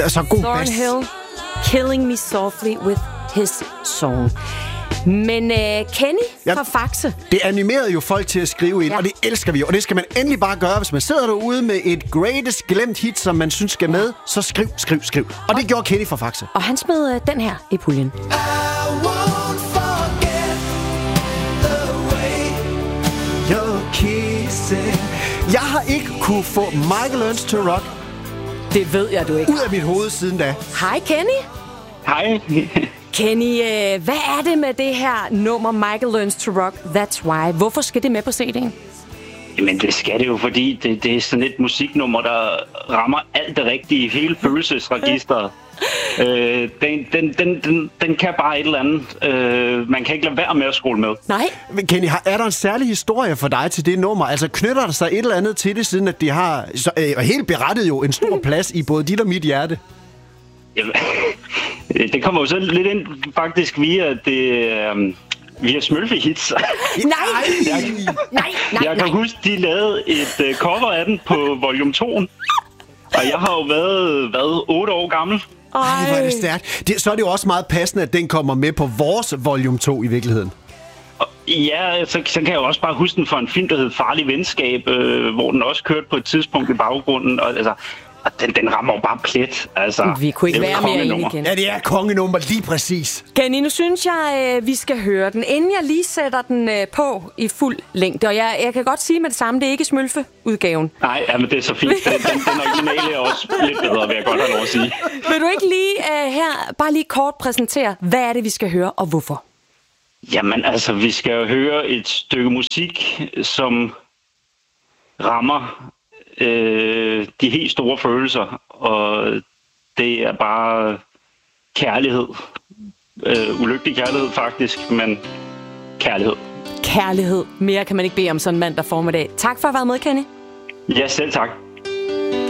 Så god bas. Thornhill, Killing Me Softly with His Song. Men Kenny fra Faxe. Det animerede jo folk til at skrive ind, og det elsker vi. Og det skal man endelig bare gøre, hvis man sidder derude med et greatest glemt hit, som man synes skal med. Så skriv. Og det gjorde Kenny fra Faxe. Og han smed den her i puljen. Jeg har ikke kunne få Michael Learns to Rock. Det ved jeg, du ikke. Ud af mit hoved siden da. Hej, Kenny. Hej. Kenny, hvad er det med det her nummer Michael Learns to Rock, That's Why? Hvorfor skal det med på CD'en? Jamen, det skal det jo, fordi det er sådan et musiknummer, der rammer alt det rigtige, hele følelsesregisteret. Den kan bare et eller andet. Man kan ikke lade være med at scrolle med. Nej. Kenny, er der en særlig historie for dig til det nummer? Altså, knytter der sig et eller andet til det, siden at de har helt berettet jo en stor plads i både dit og mit hjerte? Det kommer jo så lidt ind faktisk via Smølfe-hits. Nej. Jeg kan huske, de lavede et cover af den på volume 2. Og jeg har jo været 8 år gammel. Ej, hvor er det stærkt. Så er det jo også meget passende, at den kommer med på vores volume 2 i virkeligheden. Ja, så kan jeg jo også bare huske den for en film, der hed Farlig Venskab, hvor den også kørte på et tidspunkt i baggrunden. Og den rammer jo bare plet. Altså, vi kunne ikke være mere enige, Kenny. Ja, det er kongenummer lige præcis. Kenny, nu synes jeg, vi skal høre den, inden jeg lige sætter den på i fuld længde. Og jeg kan godt sige med det samme, det er ikke Smølfe-udgaven. Nej, men det er så fint. Den originale er også lidt bedre, vil jeg godt have lov at sige. Vil du ikke lige her bare lige kort præsentere, hvad er det, vi skal høre, og hvorfor? Jamen, altså, vi skal jo høre et stykke musik, som rammer de helt store følelser, og det er bare kærlighed. Ulykkelig kærlighed faktisk, men kærlighed. Kærlighed. Mere kan man ikke bede om sådan en mandag formiddag. Tak for at have været med, Kenny. Ja, selv tak.